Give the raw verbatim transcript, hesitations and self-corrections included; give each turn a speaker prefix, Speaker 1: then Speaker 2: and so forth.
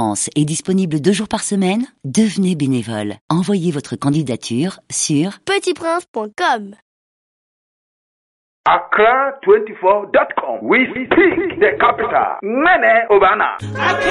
Speaker 1: France est disponible deux jours par semaine. Devenez bénévole. Envoyez votre candidature sur
Speaker 2: petit prince point com.
Speaker 3: Accra twenty-four dot com. We speak the capital. Mene Obana.